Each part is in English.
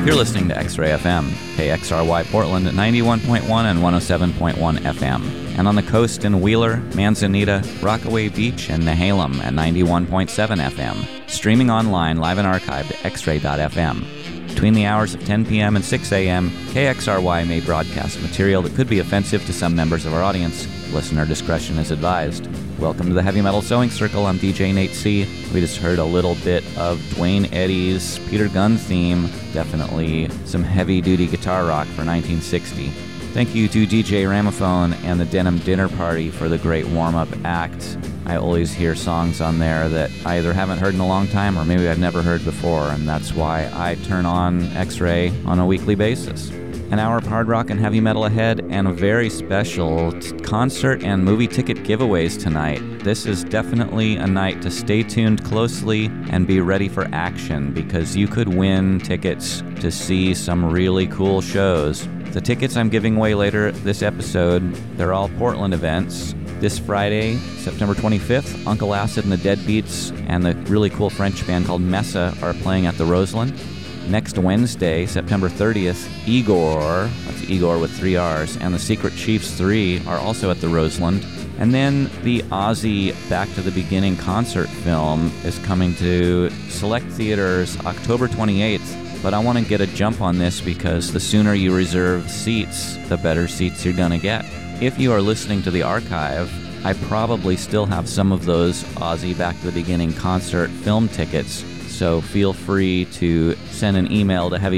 You're listening to X-Ray FM, KXRY Portland at 91.1 and 107.1 FM. And on the coast in Wheeler, Manzanita, Rockaway Beach, and Nehalem at 91.7 FM. Streaming online, live and archived at xray.fm. Between the hours of 10 p.m. and 6 a.m., KXRY may broadcast material that could be offensive to some members of our audience. Listener discretion is advised. Welcome to the Heavy Metal Sewing Circle. I'm DJ Nate C. We just heard a little bit of Dwayne Eddy's Peter Gunn theme. Definitely some heavy-duty guitar rock for 1960. Thank you to DJ Ramophone and the Denim Dinner Party for the great warm-up act. I always hear songs on there that I either haven't heard in a long time or maybe I've never heard before, and that's why I turn on X-Ray on a weekly basis. An hour of hard rock and heavy metal ahead, and a very special concert and movie ticket giveaways tonight. This is definitely a night to stay tuned closely and be ready for action, because you could win tickets to see some really cool shows. The tickets I'm giving away later this episode, they're all Portland events. This Friday, September 25th, Uncle Acid and the Deadbeats and the really cool French band called Mesa are playing at the Roseland. Next Wednesday, September 30th, Igor, that's Igor with 3 R's, and the Secret Chiefs 3 are also at the Roseland. And then the Ozzy Back to the Beginning concert film is coming to select theaters October 28th. But I want to get a jump on this because the sooner you reserve seats, the better seats you're going to get. If you are listening to the archive, I probably still have some of those Ozzy Back to the Beginning concert film tickets. So feel free to send an email to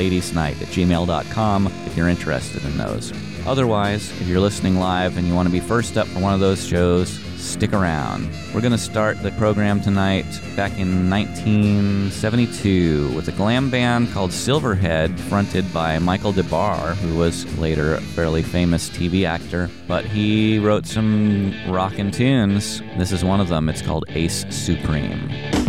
heavymetalladiesnight@gmail.com if you're interested in those. Otherwise, if you're listening live and you want to be first up for one of those shows, stick around. We're going to start the program tonight back in 1972 with a glam band called Silverhead, fronted by Michael DeBar, who was later a fairly famous TV actor, but he wrote some rockin' tunes. This is one of them. It's called Ace Supreme.